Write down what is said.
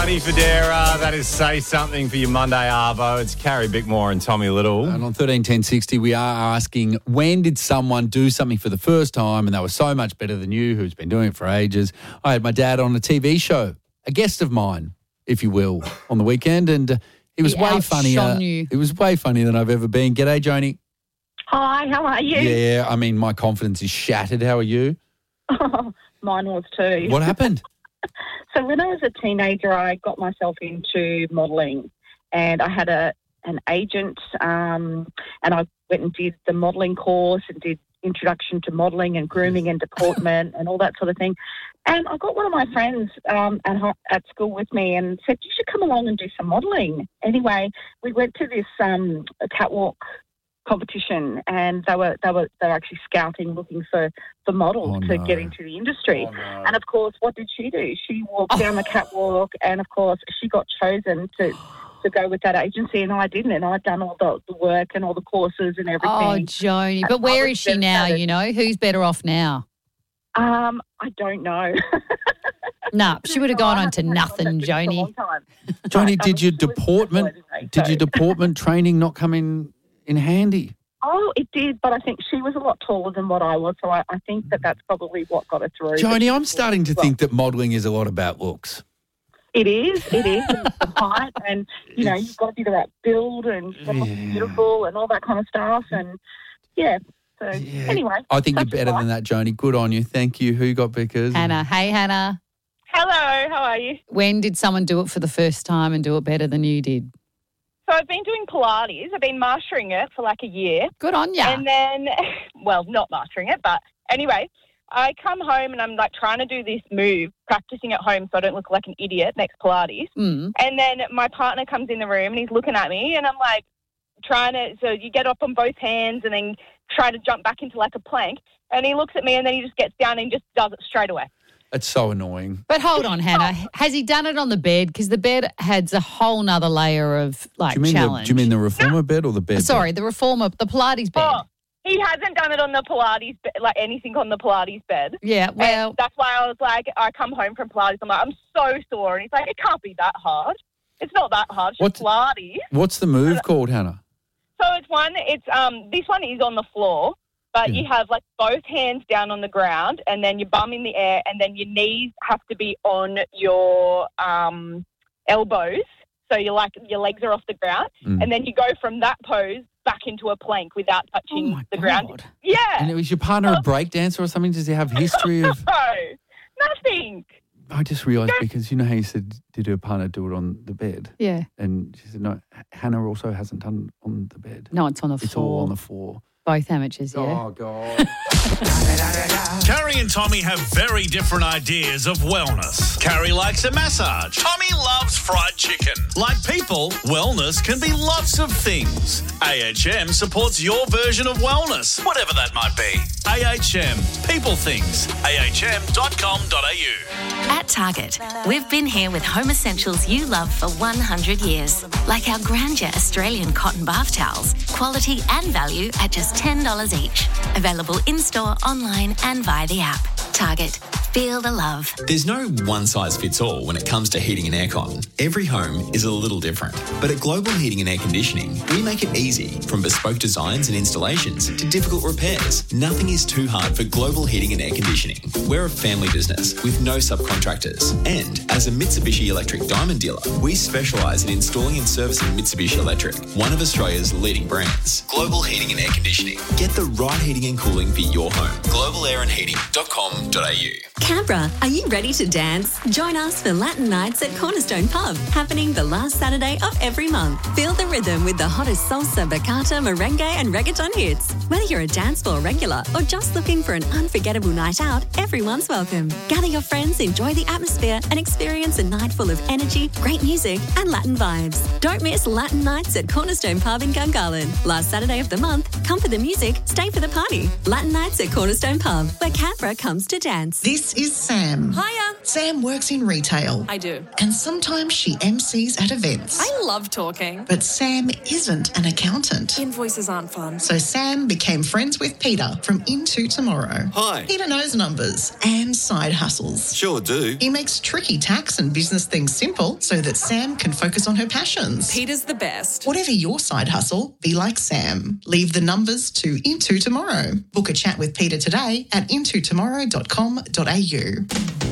Johnny Federa. That is Say Something for your Monday Arvo. It's Carrie Bickmore and Tommy Little. And on 131060, we are asking, when did someone do something for the first time and they were so much better than you, who's been doing it for ages? I had my dad on a TV show, a guest of mine, if you will, on the weekend, and it was way funnier. It was way funnier than I've ever been. G'day, Joni. Hi, how are you? Yeah, I mean, my confidence is shattered. How are you? Oh, mine was too. What happened? So when I was a teenager, I got myself into modelling, and I had an agent, and I went and did the modelling course and did introduction to modelling and grooming and deportment and all that sort of thing. And I got one of my friends at school with me and said, you should come along and do some modelling. Anyway, we went to this catwalk competition, and they were actually scouting, looking for models to get into the industry. And of course, what did she do? She walked down the catwalk, and of course, she got chosen to go with that agency, and I didn't. And I'd done all the work and all the courses and everything. Oh, Joni, but where is she now? You know, who's better off now? I don't know. No, she would have gone on to nothing, Joni. Joni, did your deportment training not come in handy? Oh, it did, but I think she was a lot taller than what I was, so I think that's probably what got her through. Joni, I'm starting to think that modelling is a lot about looks. It is, and the height, and, you know, you've got to be the right build, and you've got to look beautiful and all that kind of stuff, and, so anyway. I think you're better than that, Joni. Good on you. Thank you. Who got Vickers? Hannah. Hey, Hannah. Hello, how are you? When did someone do it for the first time and do it better than you did? So I've been doing Pilates. I've been mastering it for like a year. Good on ya. And then, well, not mastering it, but anyway, I come home and I'm like trying to do this move, practicing at home so I don't look like an idiot next Pilates. And then my partner comes in the room and he's looking at me and I'm like so you get up on both hands and then try to jump back into like a plank. And he looks at me and then he just gets down and just does it straight away. It's so annoying. But hold on, Hannah. Has he done it on the bed? Because the bed adds a whole nother layer of, challenge. Do you mean the reformer bed or the bed? Sorry, the reformer, the Pilates bed. Oh, he hasn't done it on the Pilates bed, like anything on the Pilates bed. Yeah, well. And that's why I was like, I come home from Pilates, I'm like, I'm so sore. And he's like, it can't be that hard. It's not that hard. It's just Pilates. What's the move called, Hannah? So this one is on the floor. But you have like both hands down on the ground and then your bum in the air and then your knees have to be on your elbows. So your legs are off the ground. And then you go from that pose back into a plank without touching the ground. Yeah. And was your partner a breakdancer or something? Does he have history of... No, nothing. I just realised because you know how you said, did her partner do it on the bed? Yeah. And she said, no, Hannah also hasn't done it on the bed. No, it's on the floor. It's all on the floor. Both amateurs, yeah. Oh, God. Carrie and Tommy have very different ideas of wellness. Carrie likes a massage. Tommy loves fried chicken. Like people, wellness can be lots of things. AHM supports your version of wellness, whatever that might be. AHM. People things. ahm.com.au. At Target, we've been here with home essentials you love for 100 years. Like our Grandeur Australian cotton bath towels. Quality and value at just $10 each. Available in-store, online and via the app. Target. Feel the love. There's no one-size-fits-all when it comes to heating and aircon. Every home is a little different. But at Global Heating and Air Conditioning, we make it easy. From bespoke designs and installations to difficult repairs, nothing is too hard for Global Heating and Air Conditioning. We're a family business with no subcontractors. And as a Mitsubishi Electric Diamond dealer, we specialise in installing and servicing Mitsubishi Electric, one of Australia's leading brands. Global Heating and Air Conditioning. Get the right heating and cooling for your home. globalairandheating.com.au. Canberra, are you ready to dance? Join us for Latin Nights at Cornerstone Pub, happening the last Saturday of every month. Feel the rhythm with the hottest salsa, bachata, merengue and reggaeton hits. Whether you're a dance floor regular or just looking for an unforgettable night out, everyone's welcome. Gather your friends, enjoy the atmosphere and experience a night full of energy, great music and Latin vibes. Don't miss Latin Nights at Cornerstone Pub in Gungahlin. Last Saturday of the month, come for the music, stay for the party. Latin Nights at Cornerstone Pub, where Canberra comes to dance. This is Sam. Hiya. Sam works in retail. I do. And sometimes she MCs at events. I love talking. But Sam isn't an accountant. Invoices aren't fun. So Sam became friends with Peter from Into Tomorrow. Hi. Peter knows numbers and side hustles. Sure do. He makes tricky tax and business things simple so that Sam can focus on her passions. Peter's the best. Whatever your side hustle, be like Sam. Leave the numbers to Into Tomorrow. Book a chat with Peter today at intotomorrow.com.au.